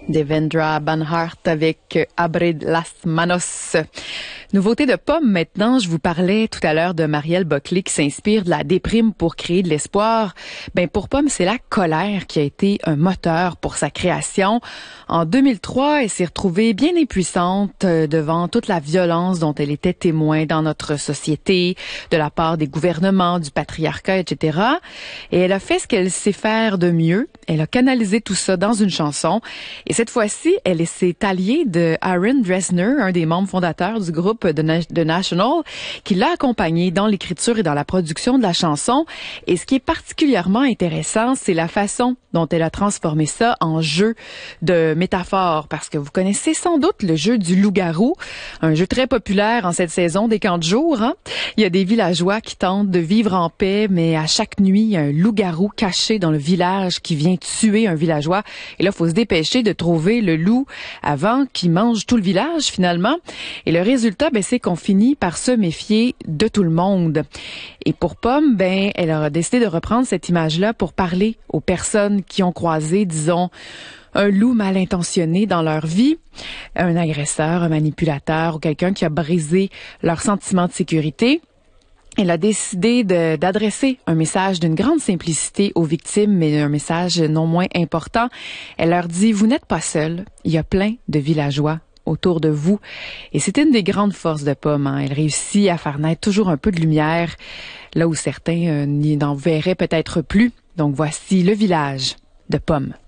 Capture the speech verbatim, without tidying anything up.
Devendra Banhart avec Abrid las Manos. Nouveauté de Pomme maintenant, je vous parlais tout à l'heure de Marielle Boclé qui s'inspire de la déprime pour créer de l'espoir. Ben pour Pomme, c'est la colère qui a été un moteur pour sa création. En deux mille trois, elle s'est retrouvée bien impuissante devant toute la violence dont elle était témoin dans notre société, de la part des gouvernements, du patriarcat, et cetera. Et elle a fait ce qu'elle sait faire de mieux. Elle a canalisé tout ça dans une chanson. Et cette fois-ci, elle s'est alliée de Aaron Dresner, un des membres fondateurs du groupe de, Na- de National, qui l'a accompagnée dans l'écriture et dans la production de la chanson. Et ce qui est particulièrement intéressant, c'est la façon dont elle a transformé ça en jeu de métaphores. Parce que vous connaissez sans doute le jeu du loup-garou, un jeu très populaire en cette saison des camps de jour. Hein? Il y a des villageois qui tentent de vivre en paix, mais à chaque nuit, il y a un loup-garou caché dans le village qui vient tuer un villageois. Et là, il faut se dépêcher de trouver le loup avant qu'il mange tout le village, finalement. Et le résultat, ben, c'est qu'on finit par se méfier de tout le monde. Et pour Pomme, ben, elle a décidé de reprendre cette image-là pour parler aux personnes qui ont croisé, disons, un loup mal intentionné dans leur vie, un agresseur, un manipulateur ou quelqu'un qui a brisé leur sentiment de sécurité. Elle a décidé de, d'adresser un message d'une grande simplicité aux victimes, mais un message non moins important. Elle leur dit, vous n'êtes pas seuls, il y a plein de villageois autour de vous. Et c'est une des grandes forces de Pomme. Hein. Elle réussit à faire naître toujours un peu de lumière, là où certains euh, n'en verraient peut-être plus. Donc voici le village de Pomme.